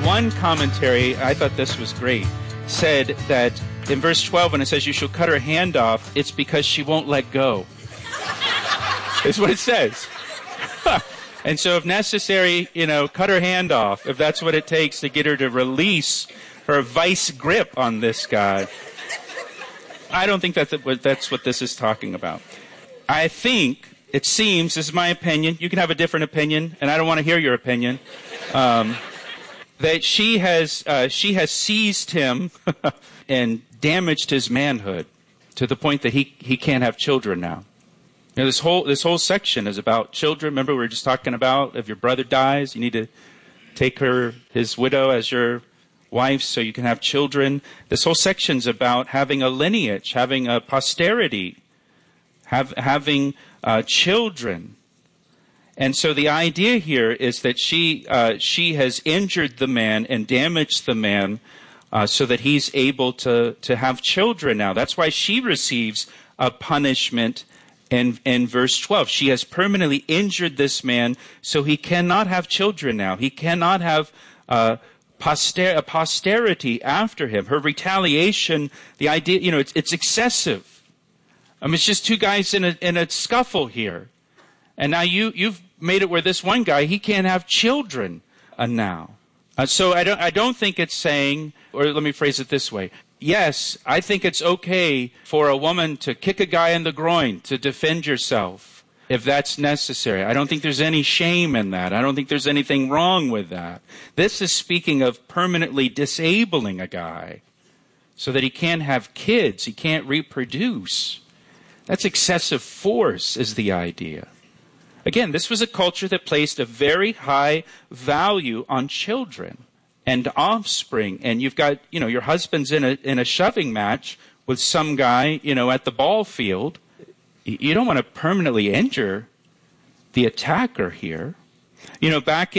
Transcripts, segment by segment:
One commentary, I thought this was great, said that in verse 12 when it says you shall cut her hand off, it's because she won't let go. Is what it says. And so if necessary, cut her hand off, if that's what it takes to get her to release her vice grip on this guy. I don't think that's what this is talking about. I think, it seems, this is my opinion, you can have a different opinion, and I don't want to hear your opinion, that she has seized him and damaged his manhood to the point that he can't have children now. This whole section is about children. Remember, we were just talking about if your brother dies, you need to take his widow as your wife so you can have children. This whole section's about having a lineage, having a posterity, having children. And so the idea here is that she has injured the man and damaged the man so that he's able to have children now. That's why she receives a punishment in verse 12. She has permanently injured this man so he cannot have children now. He cannot have a posterity after him. Her retaliation, the idea, it's excessive. It's just two guys in a scuffle here. And now you've made it where this one guy, he can't have children now. So I don't think it's saying, or let me phrase it this way. Yes, I think it's okay for a woman to kick a guy in the groin to defend yourself if that's necessary. I don't think there's any shame in that. I don't think there's anything wrong with that. This is speaking of permanently disabling a guy so that he can't have kids, he can't reproduce. That's excessive force is the idea. Again, this was a culture that placed a very high value on children and offspring. And you've got, your husband's in a shoving match with some guy, at the ball field. You don't want to permanently injure the attacker here. Back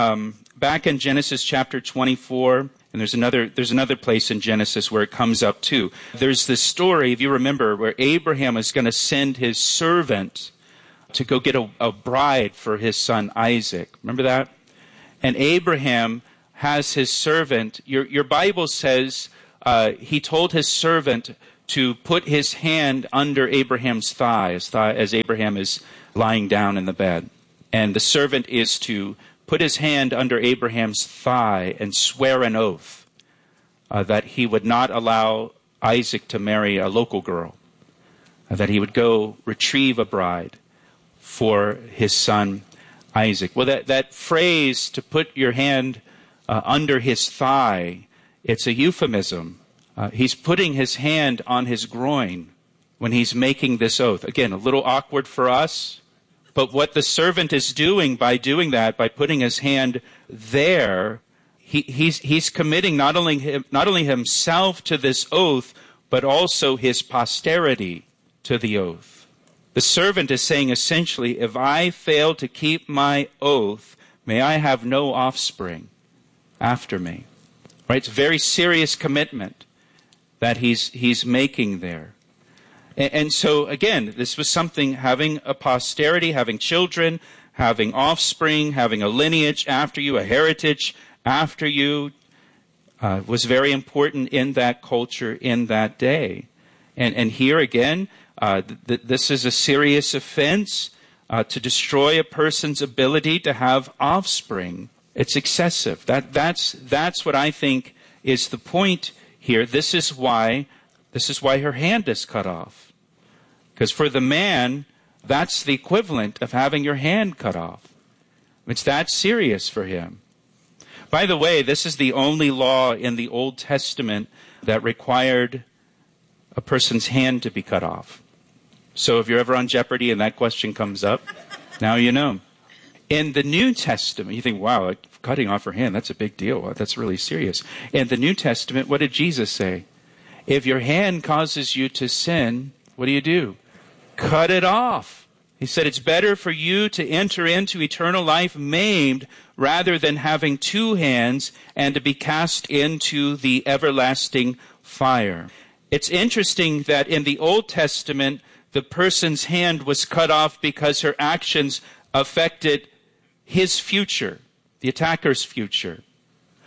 in Genesis chapter 24, and there's another place in Genesis where it comes up too. There's this story, if you remember, where Abraham is going to send his servant to go get a bride for his son Isaac. Remember that? And Abraham has his servant, your Bible says he told his servant to put his hand under Abraham's thigh as Abraham is lying down in the bed. And the servant is to put his hand under Abraham's thigh and swear an oath that he would not allow Isaac to marry a local girl, that he would go retrieve a bride for his son Isaac. Well, that phrase, to put your hand under his thigh, it's a euphemism. He's putting his hand on his groin when he's making this oath. Again, a little awkward for us, but what the servant is doing by doing that, by putting his hand there, he's committing not only himself to this oath, but also his posterity to the oath. The servant is saying essentially, if I fail to keep my oath, may I have no offspring after me. Right? It's a very serious commitment that he's making there. And so, again, this was something, having a posterity, having children, having offspring, having a lineage after you, a heritage after you, was very important in that culture in that day. And here again, this is a serious offense to destroy a person's ability to have offspring. It's excessive. That's what I think is the point here. This is why her hand is cut off. Because for the man, that's the equivalent of having your hand cut off. It's that serious for him. By the way, this is the only law in the Old Testament that required a person's hand to be cut off. So if you're ever on Jeopardy and that question comes up, now you know. In the New Testament, you think, wow, like cutting off her hand, that's a big deal. That's really serious. In the New Testament, what did Jesus say? If your hand causes you to sin, what do? Cut it off. He said it's better for you to enter into eternal life maimed rather than having two hands and to be cast into the everlasting fire. It's interesting that in the Old Testament, the person's hand was cut off because her actions affected his future, the attacker's future.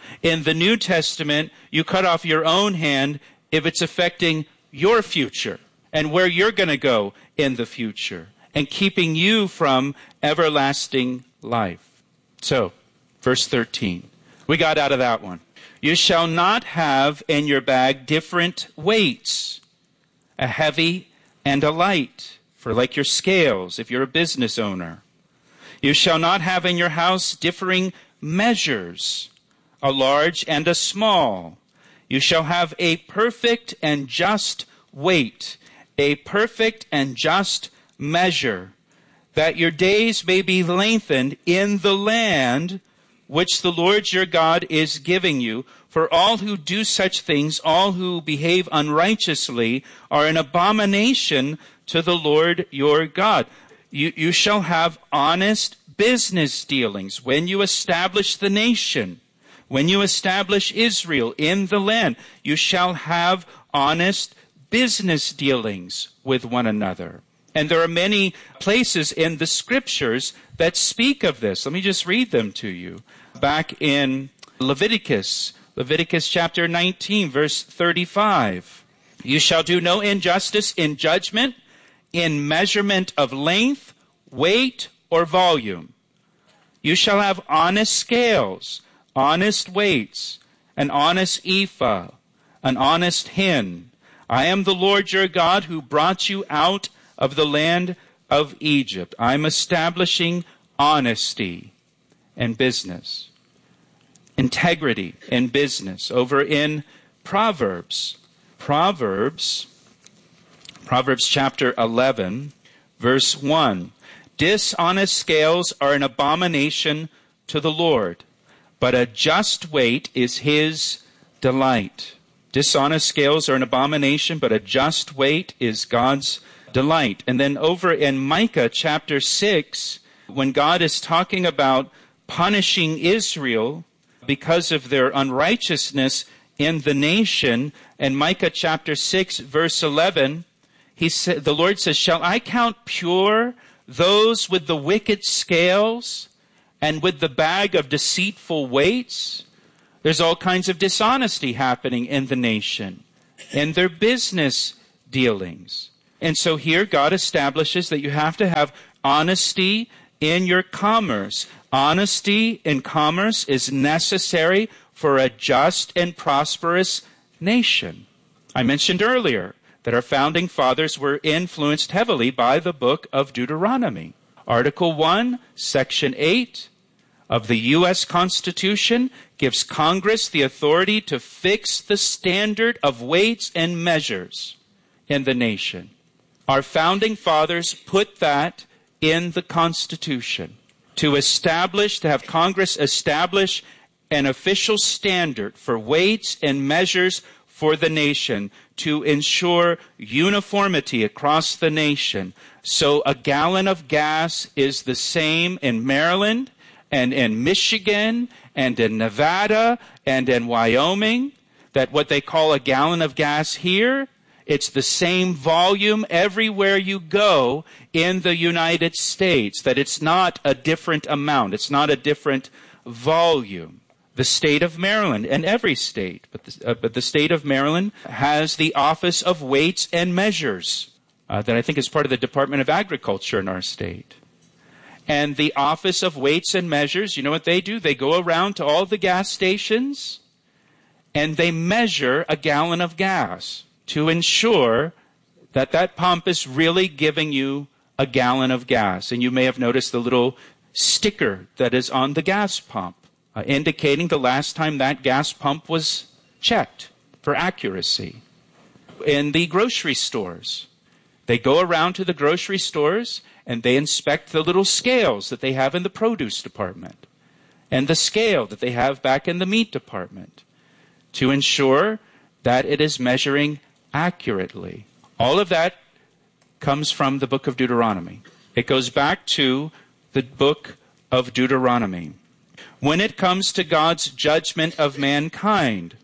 In the New Testament, you cut off your own hand if it's affecting your future and where you're going to go in the future and keeping you from everlasting life. So, verse 13. We got out of that one. You shall not have in your bag different weights, a heavy and a light, for like your scales, if you're a business owner. You shall not have in your house differing measures, a large and a small. You shall have a perfect and just weight, a perfect and just measure, that your days may be lengthened in the land which the Lord your God is giving you. For all who do such things, all who behave unrighteously, are an abomination to the Lord your God. You shall have honest business dealings when you establish the nation, when you establish Israel in the land. You shall have honest business dealings with one another. And there are many places in the scriptures that speak of this. Let me just read them to you. Back in Leviticus chapter 19, verse 35. You shall do no injustice in judgment, in measurement of length, weight, or volume. You shall have honest scales, honest weights, an honest ephah, an honest hin. I am the Lord your God who brought you out of the land of Egypt. I'm establishing honesty in business, integrity in business. Over in Proverbs chapter 11, verse 1. Dishonest scales are an abomination to the Lord, but a just weight is his delight. Dishonest scales are an abomination, but a just weight is God's delight. And then over in Micah chapter 6, when God is talking about punishing Israel because of their unrighteousness in the nation, in Micah chapter 6, verse 11, the Lord says, shall I count pure those with the wicked scales and with the bag of deceitful weights? There's all kinds of dishonesty happening in the nation, in their business dealings. And so here God establishes that you have to have honesty in your commerce. Honesty in commerce is necessary for a just and prosperous nation. I mentioned earlier that our founding fathers were influenced heavily by the book of Deuteronomy. Article 1, Section 8 of the U.S. Constitution gives Congress the authority to fix the standard of weights and measures in the nation. Our founding fathers put that in the Constitution to have Congress establish an official standard for weights and measures for the nation to ensure uniformity across the nation. So a gallon of gas is the same in Maryland and in Michigan and in Nevada and in Wyoming, that what they call a gallon of gas here, it's the same volume everywhere you go in the United States, that it's not a different amount, it's not a different volume. The state of Maryland, and every state, but the state of Maryland has the Office of Weights and Measures that I think is part of the Department of Agriculture in our state. And the Office of Weights and Measures, you know what they do? They go around to all the gas stations and they measure a gallon of gas to ensure that that pump is really giving you a gallon of gas. And you may have noticed the little sticker that is on the gas pump, indicating the last time that gas pump was checked for accuracy. In the grocery stores, they go around to the grocery stores and they inspect the little scales that they have in the produce department and the scale that they have back in the meat department to ensure that it is measuring accurately. All of that comes from the book of Deuteronomy. It goes back to the book of Deuteronomy. When it comes to God's judgment of mankind,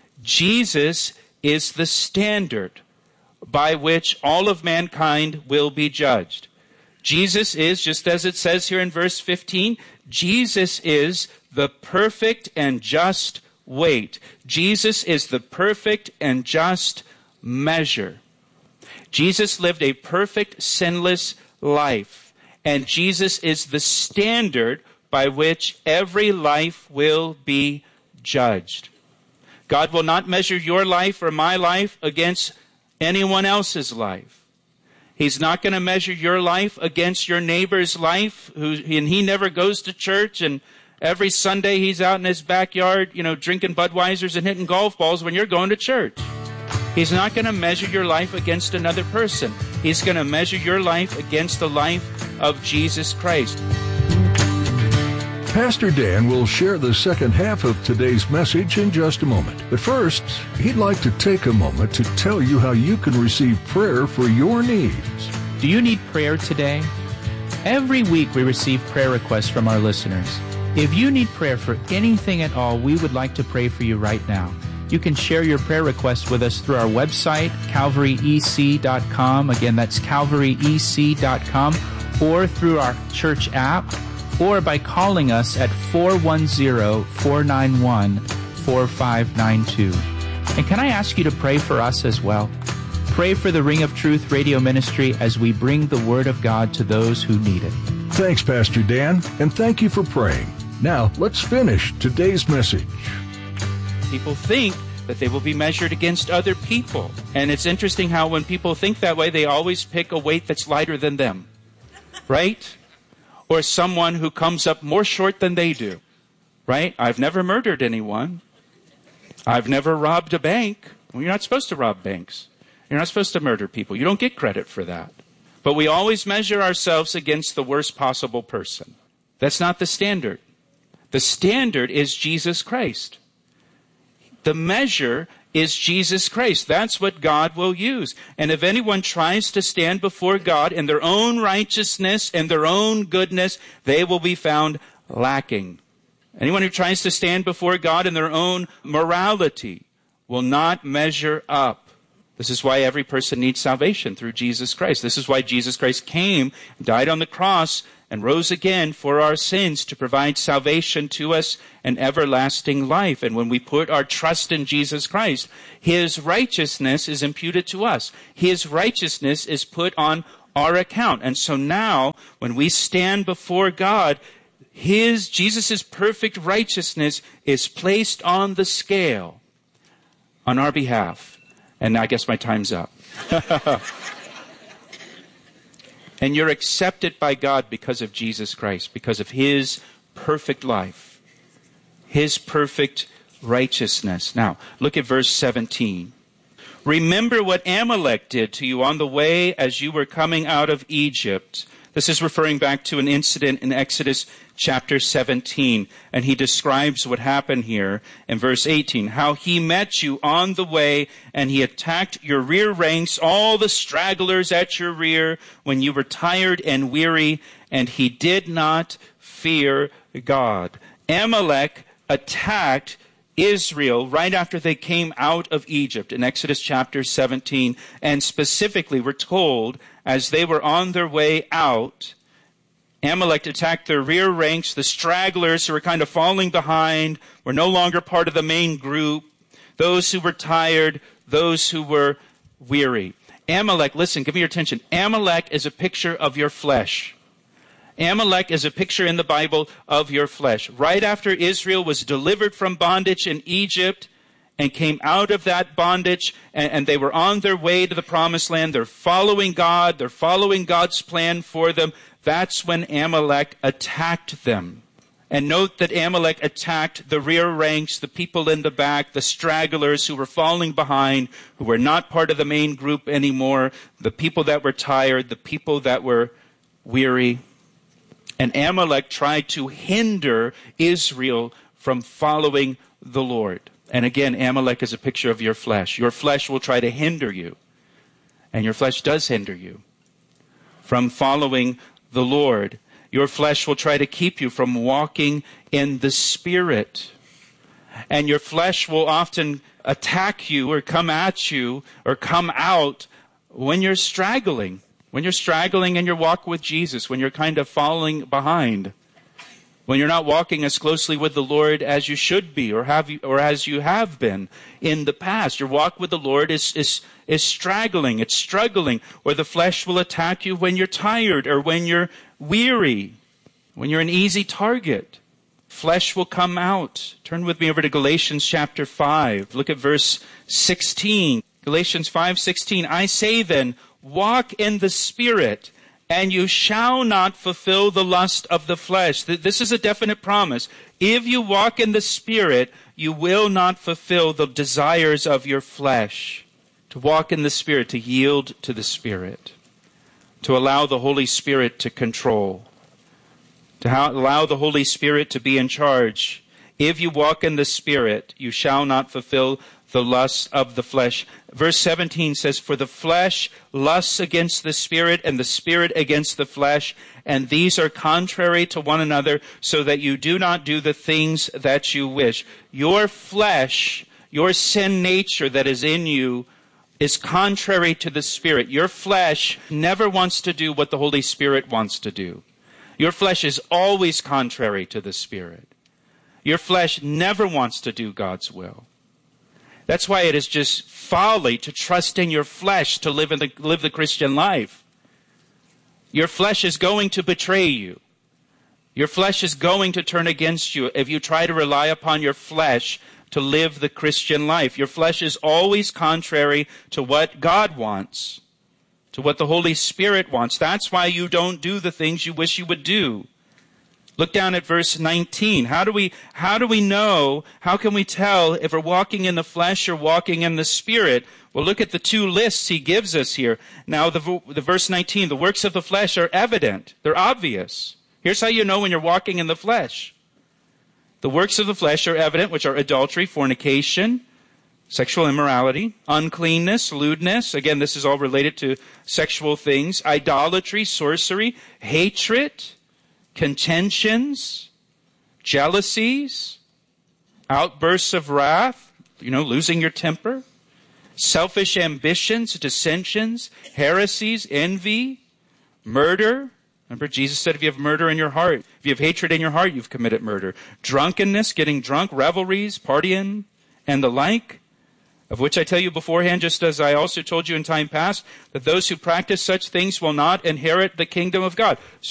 Jesus is the standard by which all of mankind will be judged. Jesus is, just as it says here in verse 15, Jesus is the perfect and just weight. Jesus is the perfect and just measure. Jesus lived a perfect, sinless life, and Jesus is the standard by which every life will be judged. God will not measure your life or my life against anyone else's life. He's not going to measure your life against your neighbor's life, and he never goes to church, and every Sunday he's out in his backyard, drinking Budweisers and hitting golf balls when you're going to church. He's not going to measure your life against another person. He's going to measure your life against the life of Jesus Christ. Pastor Dan will share the second half of today's message in just a moment. But first, he'd like to take a moment to tell you how you can receive prayer for your needs. Do you need prayer today? Every week we receive prayer requests from our listeners. If you need prayer for anything at all, we would like to pray for you right now. You can share your prayer requests with us through our website, calvaryec.com. Again, that's calvaryec.com, or through our church app, or by calling us at 410-491-4592. And can I ask you to pray for us as well? Pray for the Ring of Truth radio ministry as we bring the Word of God to those who need it. Thanks, Pastor Dan, and thank you for praying. Now, let's finish today's message. People think that they will be measured against other people. And it's interesting how when people think that way, they always pick a weight that's lighter than them. Right? Or someone who comes up more short than they do. Right? I've never murdered anyone. I've never robbed a bank. Well, you're not supposed to rob banks. You're not supposed to murder people. You don't get credit for that. But we always measure ourselves against the worst possible person. That's not the standard. The standard is Jesus Christ. The measure is Jesus Christ. That's what God will use. And if anyone tries to stand before God in their own righteousness and their own goodness, they will be found lacking. Anyone who tries to stand before God in their own morality will not measure up. This is why every person needs salvation through Jesus Christ. This is why Jesus Christ came, died on the cross, and rose again for our sins to provide salvation to us and everlasting life. And when we put our trust in Jesus Christ, His righteousness is imputed to us. His righteousness is put on our account. And so now, when we stand before God, Jesus' perfect righteousness is placed on the scale on our behalf. And I guess my time's up. And you're accepted by God because of Jesus Christ, because of His perfect life, His perfect righteousness. Now, look at verse 17. Remember what Amalek did to you on the way as you were coming out of Egypt. This is referring back to an incident in Exodus chapter 17. And he describes what happened here in verse 18. How he met you on the way and he attacked your rear ranks, all the stragglers at your rear, when you were tired and weary, and he did not fear God. Amalek attacked Israel right after they came out of Egypt in Exodus chapter 17. And specifically, we're told, as they were on their way out, Amalek attacked their rear ranks, the stragglers who were kind of falling behind, were no longer part of the main group, those who were tired, those who were weary. Amalek, listen, give me your attention. Amalek is a picture of your flesh. Amalek is a picture in the Bible of your flesh. Right after Israel was delivered from bondage in Egypt and came out of that bondage, and they were on their way to the promised land, they're following God, they're following God's plan for them. That's when Amalek attacked them. And note that Amalek attacked the rear ranks, the people in the back, the stragglers who were falling behind, who were not part of the main group anymore, the people that were tired, the people that were weary. And Amalek tried to hinder Israel from following the Lord. And again, Amalek is a picture of your flesh. Your flesh will try to hinder you. And your flesh does hinder you from following the Lord. Your flesh will try to keep you from walking in the Spirit. And your flesh will often attack you or come at you or come out when you're straggling. When you're straggling in your walk with Jesus, when you're kind of falling behind. When you're not walking as closely with the Lord as you should be, or as you have been in the past. Your walk with the Lord is straggling, it's struggling, or the flesh will attack you when you're tired or when you're weary, when you're an easy target. Flesh will come out. Turn with me over to Galatians chapter 5. Look at verse 16. Galatians 5:16. I say then, walk in the Spirit, and you shall not fulfill the lust of the flesh. This is a definite promise. If you walk in the Spirit, you will not fulfill the desires of your flesh. To walk in the Spirit, to yield to the Spirit, to allow the Holy Spirit to control, to allow the Holy Spirit to be in charge. If you walk in the Spirit, you shall not fulfill the lust of the flesh. Verse 17 says, for the flesh lusts against the Spirit, and the Spirit against the flesh, and these are contrary to one another, so that you do not do the things that you wish. Your flesh, your sin nature that is in you, is contrary to the Spirit. Your flesh never wants to do what the Holy Spirit wants to do. Your flesh is always contrary to the Spirit. Your flesh never wants to do God's will. That's why it is just folly to trust in your flesh to live the Christian life. Your flesh is going to betray you. Your flesh is going to turn against you if you try to rely upon your flesh to live the Christian life. Your flesh is always contrary to what God wants, to what the Holy Spirit wants. That's why you don't do the things you wish you would do. Look down at verse 19. How do we know, how can we tell if we're walking in the flesh or walking in the Spirit? Well, look at the two lists he gives us here. Now, the verse 19, the works of the flesh are evident. They're obvious. Here's how you know when you're walking in the flesh. The works of the flesh are evident, which are adultery, fornication, sexual immorality, uncleanness, lewdness. Again, this is all related to sexual things. Idolatry, sorcery, hatred, contentions, jealousies, outbursts of wrath, losing your temper, selfish ambitions, dissensions, heresies, envy, murder. Remember, Jesus said if you have murder in your heart, if you have hatred in your heart, you've committed murder. Drunkenness, getting drunk, revelries, partying, and the like, of which I tell you beforehand, just as I also told you in time past, that those who practice such things will not inherit the kingdom of God.